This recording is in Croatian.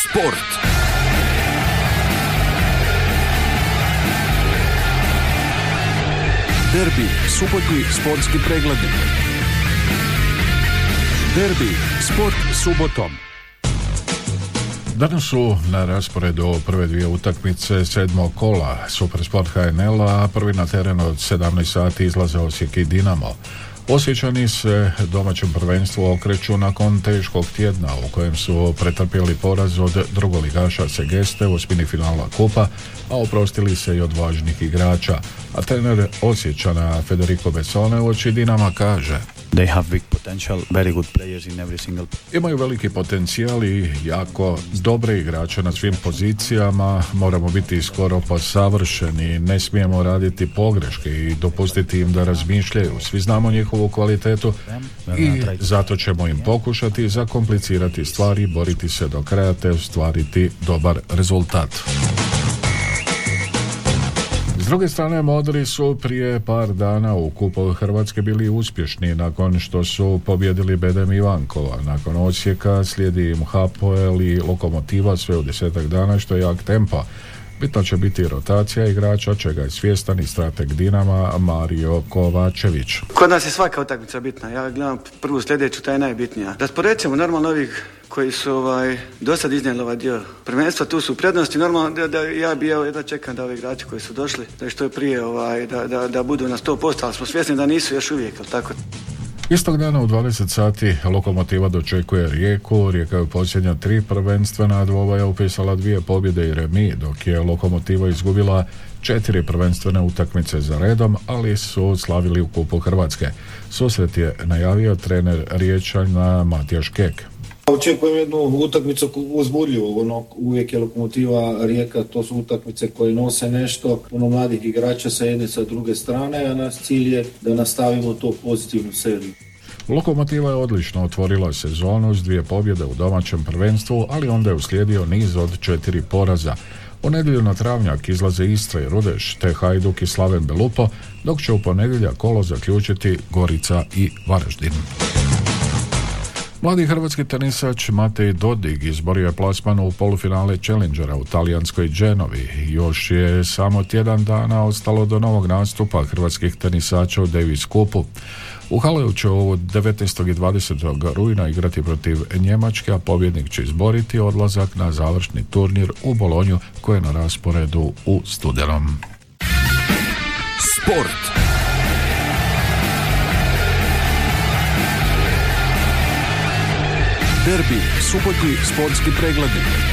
Sport. Derbi, subotnji sportski preglednik. Derbi, sport subotom. Danas su na rasporedu prve dvije utakmice sedmog kola Supersport HNL-a, a prvi na terenu od 17 sati izlaze Osijek i Dinamo. Osječani se domaćem prvenstvu okreću nakon teškog tjedna u kojem su pretrpjeli poraz od drugoligaša Segeste u osmini finala kupa, a oprostili se i od važnih igrača. A trener Osječana Federico Bessone uoči Dinama kaže: They have big potential, very good players in every single. Imaju veliki potencijal i jako dobre igrače na svim pozicijama, moramo biti skoro pa savršeni, ne smijemo raditi pogreške i dopustiti im da razmišljaju. Svi znamo njihovu kvalitetu i zato ćemo im pokušati zakomplicirati stvari, boriti se do kraja te ostvariti dobar rezultat. S druge strane, Modri su prije par dana u Kupu Hrvatske bili uspješni nakon što su pobjedili Bedem Ivankova. Nakon Osijeka slijedi im Hapoel i Lokomotiva sve u 10 dana, što je jak tempo. Bitno će biti rotacija igrača, čega je svjestan i strateg Dinama Mario Kovačević. Kod nas je svaka utakmica bitna. Ja gledam prvu sljedeću, ta je najbitnija. Rasporedit ćemo normalno ovih koji su do sad iznijeli ovaj dio prvenstva, tu su prednosti. Normalno da ja bi jedva čekam da ovi igrači koji su došli, da što je prije da budu na 100%, ali smo svjesni da nisu još uvijek, ali tako. Istog dana u 20 sati Lokomotiva dočekuje Rijeku. Rijeka je u posljednja 3 prvenstvena dvoboja upisala 2 pobjede i remi, dok je Lokomotiva izgubila 4 prvenstvene utakmice za redom, ali su slavili u Kupu Hrvatske. Susret je najavio trener Riječana Matijaš Kek. Očekujem jednu utakmicu uzbudljivu, uvijek je Lokomotiva Rijeka, to su utakmice koje nose nešto, mladih igrača sa jedne sa druge strane, a naš cilj je da nastavimo to pozitivnu seriju. Lokomotiva je odlično otvorila sezonu s 2 pobjede u domaćem prvenstvu, ali onda je uslijedio niz od 4 poraza. U nedjelju na travnjak izlaze Istra i Rudeš, te Hajduk i Slaven Belupo, dok će u ponedjeljak kolo zaključiti Gorica i Varaždin. Mladi hrvatski tenisač Matej Dodig izborio je plasman u polufinale Challengera u talijanskoj Genovi. Još je samo tjedan dana ostalo do novog nastupa hrvatskih tenisača u Davis Cupu. U Haleju će od 19. i 20. rujna igrati protiv Njemačke, a pobjednik će izboriti odlazak na završni turnir u Bolonju koji je na rasporedu u studenom. Sport. Derbi, subotnji sportski preglednik.